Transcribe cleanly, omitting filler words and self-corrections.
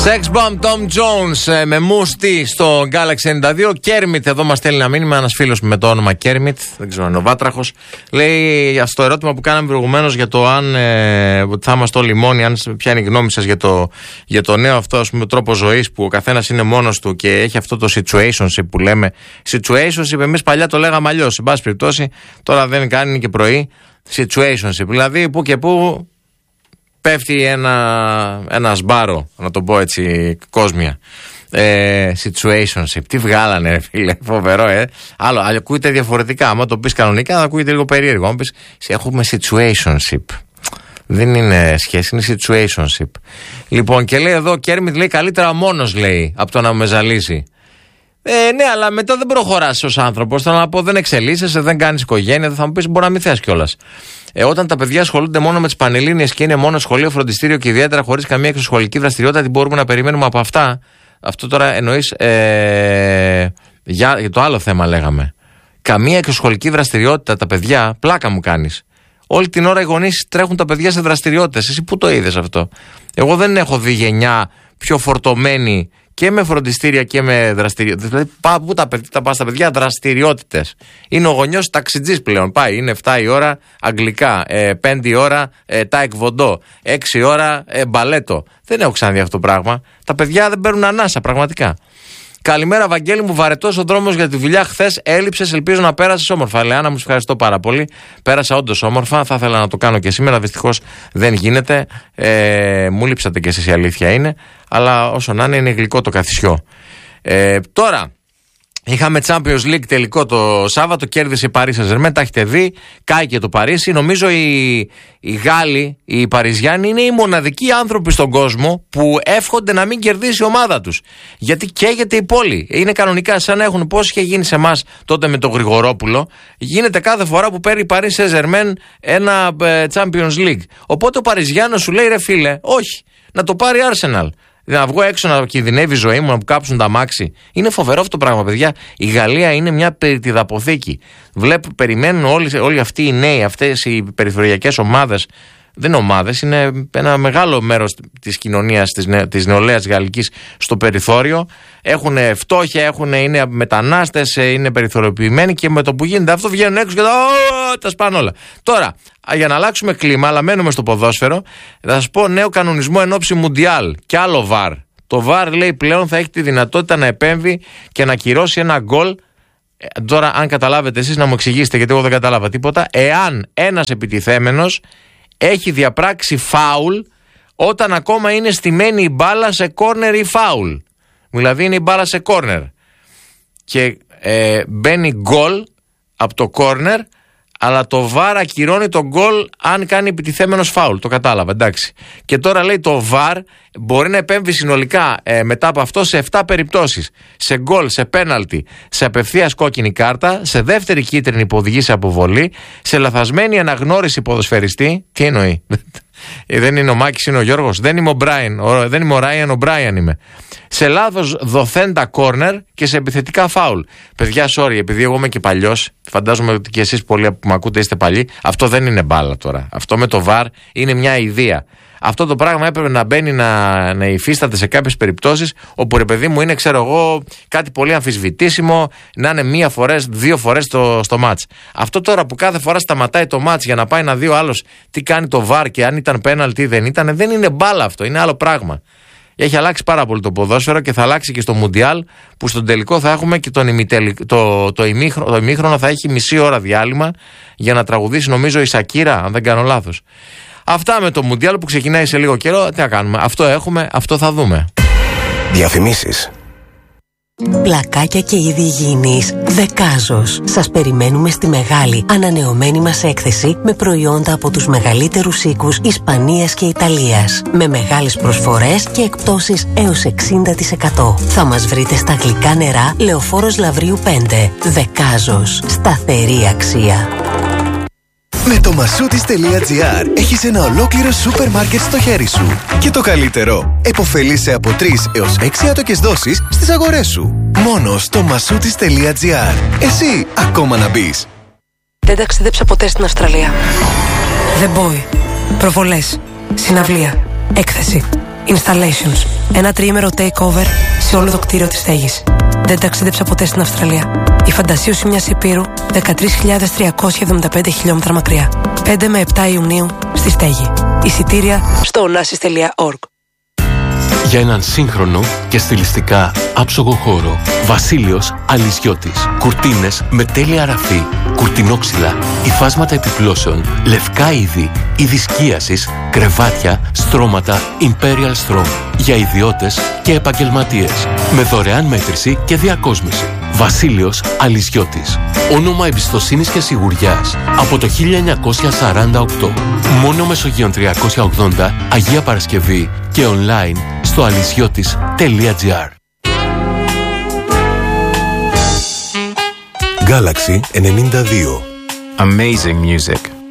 Sex Bomb Tom Jones με Μούστη στο Galaxy 92. Κέρμιτ εδώ μας στέλνει ένα μήνυμα, ένας φίλος με το όνομα Κέρμιτ, δεν ξέρω αν είναι ο Βάτραχος. Λέει στο ερώτημα που κάναμε προηγουμένως για το αν θα είμαστε όλοι μόνοι, αν ποια είναι η γνώμη σας για το νέο αυτό, ας πούμε, τρόπο ζωής που ο καθένας είναι μόνος του και έχει αυτό το situationship που λέμε. Situationship, εμείς παλιά το λέγαμε αλλιώς. Σε πάση περιπτώσει, τώρα δεν κάνει και πρωί. Situationship, δηλαδή που και που πέφτει ένα σμπάρο, να το πω έτσι κόσμια. Situationship. Τι βγάλανε, φίλε, φοβερό, Άλλο, ακούγεται διαφορετικά. Άμα το πεις κανονικά, θα ακούγεται λίγο περίεργο. Αν πεις, έχουμε situationship. Δεν είναι σχέση, είναι situationship. Λοιπόν, και λέει εδώ ο Κέρμιτ, λέει καλύτερα μόνος, λέει, από το να με ζαλίσει. Ναι, αλλά μετά δεν προχωράς ως άνθρωπος. Θέλω να πω, δεν εξελίσσεσαι, δεν κάνεις οικογένεια. Θα μου πεις, μπορεί να μην θες κιόλας. Όταν τα παιδιά ασχολούνται μόνο με τις πανελλήνιες και είναι μόνο σχολείο, φροντιστήριο και ιδιαίτερα χωρίς καμία εξωσχολική δραστηριότητα, τι μπορούμε να περιμένουμε από αυτά? Αυτό τώρα εννοείς για το άλλο θέμα, λέγαμε. Καμία εξωσχολική δραστηριότητα, τα παιδιά, πλάκα μου κάνεις. Όλη την ώρα οι γονείς τρέχουν τα παιδιά σε δραστηριότητες. Εσύ πού το είδες αυτό? Εγώ δεν έχω δει γενιά πιο φορτωμένη και με φροντιστήρια και με δραστηριότητες. Δηλαδή, πού τα πας τα παιδιά? Δραστηριότητες. Είναι ο γονιός ταξιτζής πλέον. Πάει, είναι 7 η ώρα αγγλικά, 5 η ώρα τάικβοντό, 6 η ώρα μπαλέτο. Δεν έχω ξαναδεί αυτό το πράγμα. Τα παιδιά δεν παίρνουν ανάσα, πραγματικά. Καλημέρα, Βαγγέλη μου. Βαρετός ο δρόμος για τη δουλειά. Χθες έλειψες. Ελπίζω να πέρασες όμορφα. Λεάνα, μου ευχαριστώ πάρα πολύ. Πέρασα όντως όμορφα. Θα ήθελα να το κάνω και σήμερα. Δυστυχώς δεν γίνεται. Μου λείψατε κι εσείς, η αλήθεια είναι. Αλλά όσο να είναι γλυκό το καθισιό. Τώρα. Είχαμε Champions League τελικό το Σάββατο, κέρδισε η Paris Saint-Germain, τα έχετε δει, κάηκε το Παρίσι. Νομίζω οι Γάλλοι, οι Παριζιάνοι είναι οι μοναδικοί άνθρωποι στον κόσμο που εύχονται να μην κερδίσει η ομάδα τους. Γιατί καίγεται η πόλη. Είναι κανονικά σαν να έχουν, πώς είχε γίνει σε εμάς τότε με τον Γρηγορόπουλο, γίνεται κάθε φορά που παίρνει η Paris Saint-Germain ένα Champions League. Οπότε ο Παριζιάνος σου λέει, ρε φίλε, όχι, να το πάρει Arsenal. Να βγω έξω να κινδυνεύει η ζωή μου, να μου κάψουν τα μάξι. Είναι φοβερό αυτό το πράγμα, παιδιά. Η Γαλλία είναι μια περιτιδαποθήκη. Περιμένουν όλοι αυτοί οι νέοι, αυτές οι περιφερειακές ομάδες. Δεν είναι ομάδες, είναι ένα μεγάλο μέρος της κοινωνίας της νεολαίας γαλλικής στο περιθώριο. Έχουν φτώχεια, είναι μετανάστες, είναι περιθωριοποιημένοι και με το που γίνεται αυτό βγαίνουν έξω και τα σπάνε όλα. Τώρα, για να αλλάξουμε κλίμα, αλλά μένουμε στο ποδόσφαιρο, θα σας πω νέο κανονισμό εν ώψη Μουντιάλ και άλλο VAR. Το VAR, λέει, πλέον θα έχει τη δυνατότητα να επέμβει και να κυρώσει ένα γκολ. Τώρα, αν καταλάβετε εσείς, να μου εξηγήσετε, γιατί εγώ δεν κατάλαβα τίποτα. Εάν ένας επιτιθέμενος έχει διαπράξει φάουλ όταν ακόμα είναι στημένη η μπάλα σε κόρνερ ή φάουλ. Δηλαδή είναι η μπάλα σε κόρνερ και μπαίνει γκολ από το κόρνερ, αλλά το VAR ακυρώνει τον γκολ αν κάνει επιτιθέμενος φάουλ. Το κατάλαβα, εντάξει. Και τώρα, λέει, το VAR μπορεί να επέμβει συνολικά μετά από αυτό σε 7 περιπτώσεις. Σε γκολ, σε πέναλτι, σε απευθείας κόκκινη κάρτα, σε δεύτερη κίτρινη που οδηγεί σε αποβολή, σε λαθασμένη αναγνώριση ποδοσφαιριστή. Τι εννοεί? Δεν είναι ο Μάκης, είναι ο Γιώργος. Δεν είμαι ο Μπράιν, δεν είμαι ο Ράιαν, ο Μπράιαν είμαι. Σε λάθος δοθέντα κόρνερ και σε επιθετικά φάουλ. Παιδιά, sorry, επειδή εγώ είμαι και παλιός, φαντάζομαι ότι και εσείς πολλοί που με ακούτε είστε παλιοί, αυτό δεν είναι μπάλα τώρα. Αυτό με το VAR είναι μια ιδέα. Αυτό το πράγμα έπρεπε να μπαίνει να υφίσταται σε κάποιες περιπτώσεις όπου, ρε παιδί μου, είναι, ξέρω εγώ, κάτι πολύ αμφισβητήσιμο, να είναι 1 φορά, 2 φορές στο μάτς. Αυτό τώρα που κάθε φορά σταματάει το μάτς για να πάει να δει ο άλλος τι κάνει το VAR και αν ήταν πέναλτι ή δεν ήταν, δεν είναι μπάλα αυτό, είναι άλλο πράγμα. Έχει αλλάξει πάρα πολύ το ποδόσφαιρο και θα αλλάξει και στο Μουντιάλ, που στον τελικό θα έχουμε και το ημίχρονο θα έχει μισή ώρα διάλειμμα για να τραγουδήσει, νομίζω, η Σακύρα, αν δεν κάνω λάθος. Αυτά με το Μουντιάλ που ξεκινάει σε λίγο καιρό. Τι να κάνουμε, αυτό έχουμε, αυτό θα δούμε. Διαφημίσεις. Πλακάκια και είδη υγιεινής Δεκάζος. Σας περιμένουμε στη μεγάλη ανανεωμένη μας έκθεση με προϊόντα από τους μεγαλύτερους οίκους Ισπανίας και Ιταλίας, με μεγάλες προσφορές και εκπτώσεις έως 60%. Θα μας βρείτε στα γλυκά νερά Λεωφόρος Λαυρίου 5. Δεκάζος. Σταθερή αξία. Με το Masoutis.gr έχεις ένα ολόκληρο σούπερ μάρκετ στο χέρι σου. Και το καλύτερο, επωφελείσαι από 3 έως 6 άτοκες δόσεις στις αγορές σου. Μόνο στο Masoutis.gr. Εσύ ακόμα να μπεις. Δεν ταξίδεψα ποτέ στην Αυστραλία. The Boy. Προβολές. Συναυλία. Έκθεση. Installations. Ένα τριήμερο takeover σε όλο το κτίριο της στέγης. Δεν ταξίδεψα ποτέ στην Αυστραλία. Η φαντασίωση μιας υπήρου 13.375 χιλιόμετρα μακριά. 5 με 7 Ιουνίου στη στέγη. Εισιτήρια στο onassis.org. Για έναν σύγχρονο και στιλιστικά άψογο χώρο, Βασίλειος Αλυσιώτης. Κουρτίνες με τέλεια ραφή, κουρτινόξυλα, υφάσματα επιπλώσεων, λευκά είδη, είδη σκίασης, κρεβάτια, στρώματα Imperial Strong. Για ιδιώτες και επαγγελματίες. Με δωρεάν μέτρηση και διακόσμηση. Βασίλειος Αλυσιώτης. Όνομα εμπιστοσύνης και σιγουριάς από το 1948. Μόνο Μεσογείων 380, Αγία Παρασκευή και online στο alysyotis.gr. Galaxy 92. Amazing music.